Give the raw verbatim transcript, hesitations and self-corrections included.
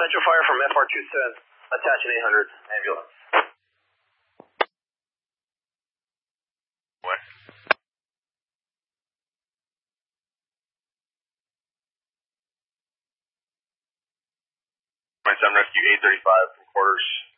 Central Fire from F R two seven, attaching eight hundred, ambulance. What? My son rescue eight thirty-five from quarters.